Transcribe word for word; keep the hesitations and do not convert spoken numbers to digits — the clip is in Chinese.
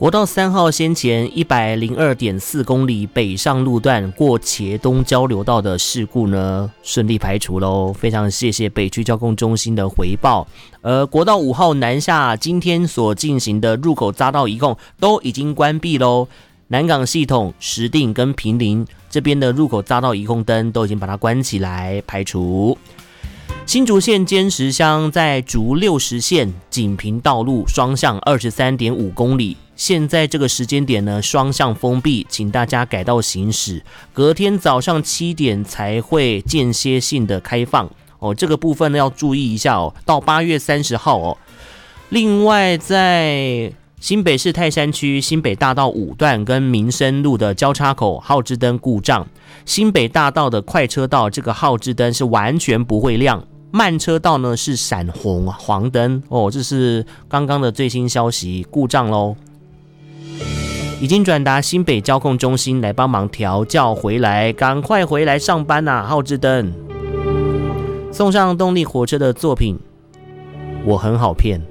国道三号先前一百零二点四公里北上路段过茄东交流道的事故呢，顺利排除喽，非常谢谢北区交通中心的回报。而国道五号南下今天所进行的入口匝道一共都已经关闭喽，南港系统、石碇跟坪林这边的入口匝道一控灯都已经把它关起来排除。新竹县尖石乡在竹六十线锦屏道路双向 二十三点五公里，现在这个时间点呢，双向封闭，请大家改道行驶，隔天早上七点才会间歇性的开放哦，这个部分呢要注意一下哦，到八月三十号哦。另外在新北市泰山区新北大道五段跟民生路的交叉口号志灯故障，新北大道的快车道这个号志灯是完全不会亮，慢车道呢是闪红黄灯哦，这是刚刚的最新消息，故障咯，已经转达新北交控中心来帮忙调校回来，赶快回来上班啊！号志灯送上动力火车的作品，我很好骗。